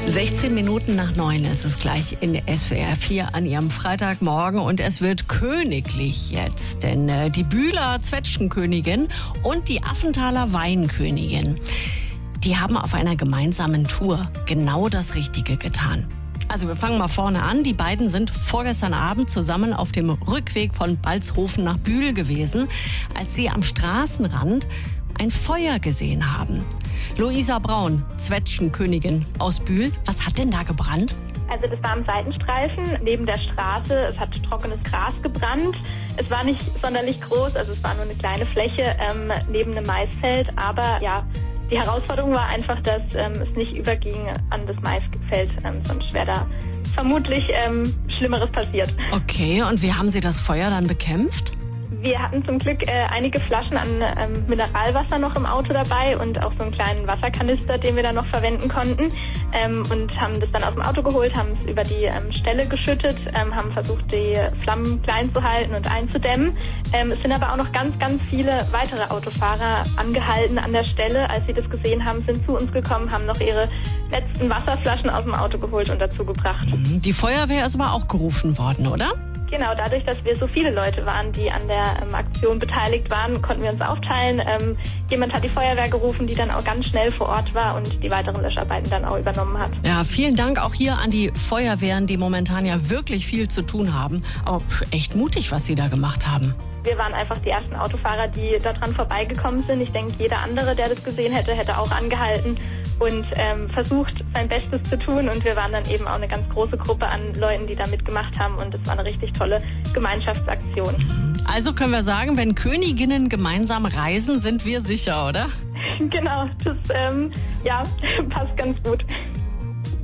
16 Minuten nach 9 ist es gleich in SWR 4 an Ihrem Freitagmorgen und es wird königlich jetzt, denn die Bühler Zwetschgenkönigin und die Affenthaler Weinkönigin, die haben auf einer gemeinsamen Tour genau das Richtige getan. Also wir fangen mal vorne an. Die beiden sind vorgestern Abend zusammen auf dem Rückweg von Balzhofen nach Bühl gewesen, als sie am Straßenrand ein Feuer gesehen haben. Luisa Braun, Zwetschgenkönigin aus Bühl. Was hat denn da gebrannt? Also das war am Seitenstreifen neben der Straße. Es hat trockenes Gras gebrannt. Es war nicht sonderlich groß, also es war nur eine kleine Fläche neben einem Maisfeld. Aber ja, die Herausforderung war einfach, dass es nicht überging an das Maisfeld, sonst wäre da vermutlich Schlimmeres passiert. Okay, und wie haben Sie das Feuer dann bekämpft? Wir hatten zum Glück einige Flaschen an Mineralwasser noch im Auto dabei und auch so einen kleinen Wasserkanister, den wir dann noch verwenden konnten, und haben das dann aus dem Auto geholt, haben es über die Stelle geschüttet, haben versucht, die Flammen klein zu halten und einzudämmen. Es sind aber auch noch ganz, ganz viele weitere Autofahrer angehalten an der Stelle. Als sie das gesehen haben, sind zu uns gekommen, haben noch ihre letzten Wasserflaschen aus dem Auto geholt und dazu gebracht. Die Feuerwehr ist aber auch gerufen worden, oder? Genau, dadurch, dass wir so viele Leute waren, die an der Aktion beteiligt waren, konnten wir uns aufteilen. Jemand hat die Feuerwehr gerufen, die dann auch ganz schnell vor Ort war und die weiteren Löscharbeiten dann auch übernommen hat. Ja, vielen Dank auch hier an die Feuerwehren, die momentan ja wirklich viel zu tun haben. Aber echt mutig, was Sie da gemacht haben. Wir waren einfach die ersten Autofahrer, die daran vorbeigekommen sind. Ich denke, jeder andere, der das gesehen hätte, hätte auch angehalten und versucht, sein Bestes zu tun. Und wir waren dann eben auch eine ganz große Gruppe an Leuten, die da mitgemacht haben. Und es war eine richtig tolle Gemeinschaftsaktion. Also können wir sagen, wenn Königinnen gemeinsam reisen, sind wir sicher, oder? Genau, das passt ganz gut.